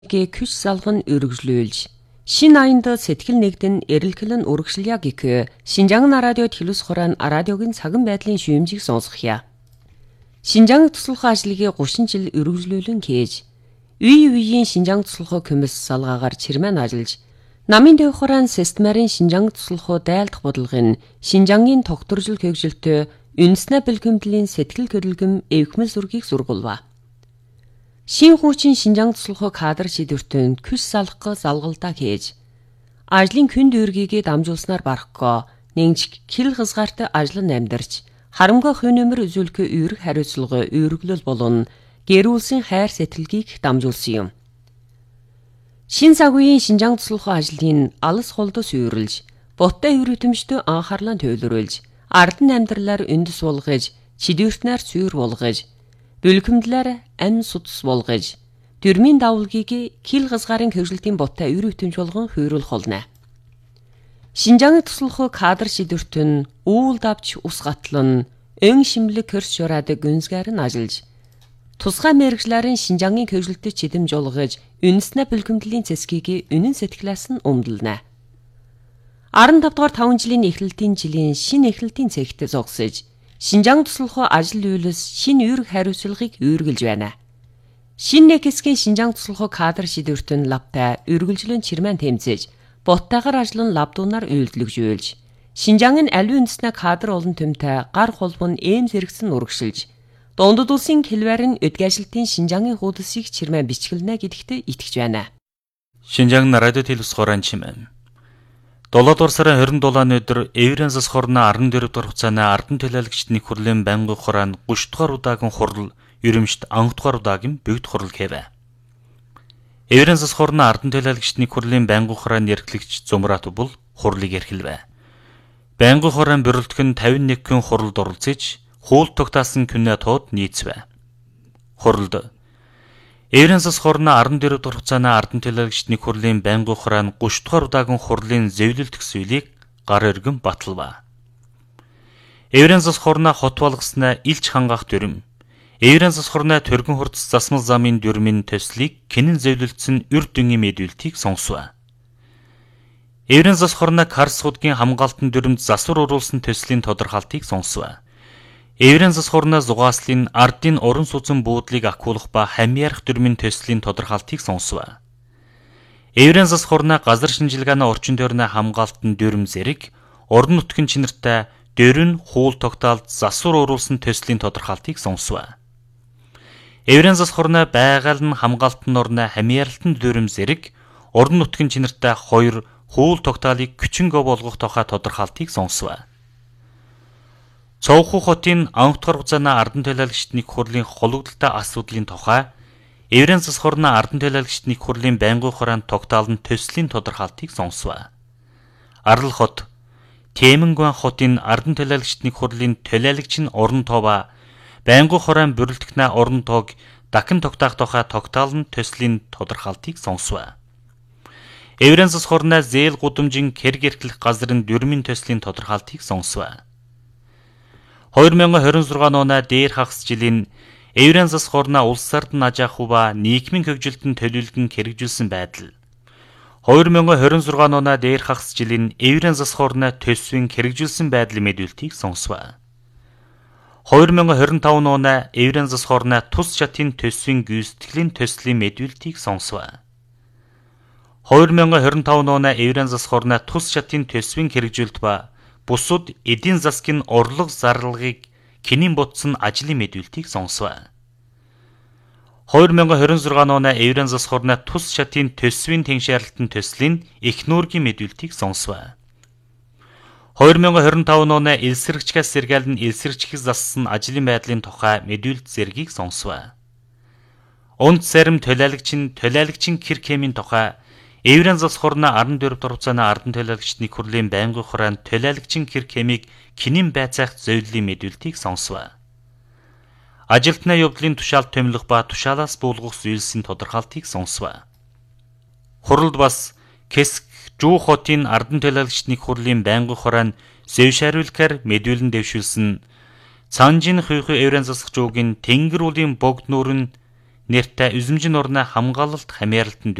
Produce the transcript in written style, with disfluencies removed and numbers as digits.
Күч салган өргөжлүүлж шин аянд сэтгэл нэгдэн эрэлхэлэн урагшлая гэх Шинжаан радио телевиз хорон радиогийн цаган байдлын шүүмжийг сонсгохъя. Шинжаан туслахын ажлыг 30 жил өргөжлүүлэн хийж, үеийн Шинжаан туслахын комисс салгаагаар чирмэн ажиллаж, намын дэв хорон системарын Шинжаан туслахын дайлдах бодлогын Шинжаангийн тогтворжил хөгжилтөй үндэснэ бэлгэмдлийн сэтгэл хөдлөм эвхмэл зургийг сургуулва. Шин хүүчин Шинжаан туслахын кадр шийдвэртэн күш салгах залгалдаа хийж, ажлын күн дүүргийг дамжуулснаар барахгүй, нэгж хил хязгаартай ажлан амьдарч, харамгаа хүн өмөр үзүүлэх үүрэг хариуцлага үүрэглэл болон гэр бүлийн хайр сэтгэлгийг дамжуулсан юм. Шин цаг үеийн Шинжаан туслахын ажлын алс холдос үүрлж, боттой өрөвдмжтөө анхаарлаа төвлөрүүлж, ардан амьдралаар үндэс болгож, чидвэртнээр цүйр болгож, бэлгэмдлэр ам судас болгож, дөрмийн давлгийг хил хязгаарын хөгжилтийн боттой өрөвдмж болгон хөөрлөх болно. Шинжаан туслахын кадр шийдвэртэн үүл давч ус гатлан, өн шимлэг хөрс шураадаг гүнзгээр нь ажиллаж, тусгай мэрэгчлэрийн Шинжаангийн хөгжилтөд чидэмж болгож, үндэснэ бэлгэмдлийн цэсгийг үнэн сэтгэлээс нь өмдөлнө. 15 дугаар 5 жилийн эхлэлтийн шин эхлэлтийн цэгт зогсож, Шинжаан туслахын ажил үйлс шин үүрэг хариуцлагыг үүргэлж байна. Шин нэг хэсгийн Шинжаан туслахын кадр шийдвэртэн лавтай үргэлжлэн чирмэн тэмцэж, боттайгаар ажлан лавдуунаар үйлдэлгжүүлж, Шинжаангийн аливаа үндэснэ кадр олон төмтэй гар холбон эм зэрэгсэн урагшилж, дундад улсын хэлбэрийн өдгөөжилтийн Шинжаангийн хуудасыг чирмэн бичгэлнэ гэдэгт итгэж байна. Шинжаан радио телевиз хорон чимээн 7 дугаар сарын 27-ны өдөр Эверенс хорны 14 дугаар хугацааны Ардан төлөөлөгчдийн хурлын байнгын хорон 30 дугаар удаагийн хурал ерөмшт 10 дугаар удаагийн бүгд хурал хэвэ. Эверенс хорны Ардан төлөөлөгчдийн хурлын байнгын хорон эрхлэгч Зумрат бол хурлыг эрхэлвэ. Байнгын хорон бүрэлдэхүүн 51 хүн хуралд оролцож, хуул тогтаасан күнээ тууд нийцвэ. Хуралд Эверенс хорны 14 дугаар хугацааны Ардан төлөөлөгчдийн хурлын байнгын хорон 30 дугаар удаагийн хурлын зэвлэлт төсвөлийг гар өргөн баталва. Эверенс хорны хот болгосноо илч хангаах дүрм. Эверенс хорны төргөн хурц засмал замын дүрмийн төслийг кинэн зэвлэлтсэн үр дүнгийн мэдүүлтийг сонсов. Эверенс хорны Карс судгийн хамгаалтын дүрмд засвар уруулсан төслийн тодорхойлтыг сонсов. Эверенс хорны зугааслын ардын уран сууцэн буудлыг акуулах ба хамьяарах дүрмийн төслийн тодорхойлтыг сонсов. Эверенс хорны газар шинжилгээний орчин тойрны хамгаалтын дүрм зэрэг орон нутгийн чинартай дөрвөн хуул тогтоолд засвар уруулсан төслийн тодорхойлтыг сонсов. Эверенс хорны байгаль нь хамгаалтын орны хамьяарлалтын дүрм зэрэг орон нутгийн чинартай 2 хуул тогтоолыг күчингөө болгох тухай тодорхойлтыг сонсов. Цовху хотын 10 дугаар хугацааны Ардан төлөөлөгчдийн хурлын хологдолтой асуудлын тухай Эверенс хорны Ардан төлөөлөгчдийн хурлын байнгын хорон тогтоолн төслийн тодорхойлтыг сонсов. Арал хот Темэнгуан хотын Ардан төлөөлөгчдийн хурлын төлөөлөгч нь орон тоова байнгын хорон бүрэлдэхүүн орон тоог дахин тогтоох тухай тогтоолн төслийн тодорхойлтыг сонсов. Эверенс хорны зээл гудамжин хэрэг эрхлэх газрын дүрмийн төслийн тодорхойлтыг сонсов. 2026 оны дээр хагас жилийн Эверенс хорны улсард нь ажаах ба нийгмийн хөгжилтөнд төлөвлөгөн хэрэгжүүлсэн байдал. 2026 оны дээр хагас жилийн Эверенс хорны төсвийн хэрэгжүүлсэн байдлын мэдүүлтийг сонсов. 2025 оны Эверенс хорны тус шатын төсвийн гүйцэтгэлийн төслийн мэдүүлтийг сонсов. 2025 оны Эверенс хорны тус шатын төсвийн хэрэгжүүлэлт ба бусад эдийн засгийн орлого зарлагыг кинэн ботсон ажлын мэдүүлтийг сонсов. 2026 оны Эверенс хорны тус шатын төсвийн тэнхшаарлалтын төслийн их нүүргийн мэдүүлтийг сонсов. 2025 оны элсрэгчгээс сэргаалн элсрэгчгээс зассан ажлын байдлын тухай мэдүүлэлт зэргийг сонсов. Онд зарим төлөөлөгчин Киркемийн тухай Эверенс хорны 14 дугаар хугацааны Ардан төлөөлөгчдийн хурлын байнгын хорон төлөөлөгчин Киркемийг кинэн байцаах зөвлөлийн мэдүүлтийг сонсов. Ажилтны явдлын тушаал томилох ба тушаалаас буулгах зүйлсийн тодорхойлтыг сонсов. Хуралд бас Кэск Жуу хотын Ардан төлөөлөгчдийн хурлын байнгын хорон зөвшөөрлөхөр мэдүүлэн дэвшүүлсэн Цанжин хүйхүү Эверенс жуугийн тэнгэр уулын богд нүүр нь нэртэй үзмжин урнаа хамгаалалт хамяаралтанд